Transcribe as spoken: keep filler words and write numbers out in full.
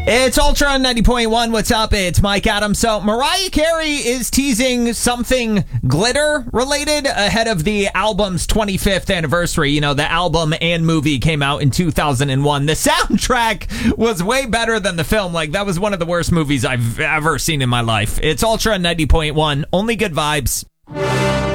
It's Ultra ninety point one. What's up? It's Mike Adams. So Mariah Carey is teasing something glitter related ahead of the album's twenty-fifth anniversary. You know, the album and movie came out in two thousand one. The soundtrack was way better than the film. Like, that was one of the worst movies I've ever seen in my life. It's Ultra ninety point one. Only good vibes.